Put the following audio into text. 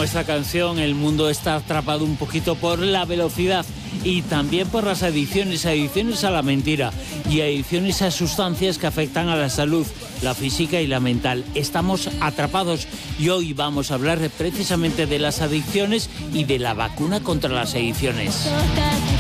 como esta canción, el mundo está atrapado un poquito por la velocidad y también por las adicciones a la mentira y adicciones a sustancias que afectan a la salud, la física y la mental. Estamos atrapados y hoy vamos a hablar precisamente de las adicciones y de la vacuna contra las adicciones.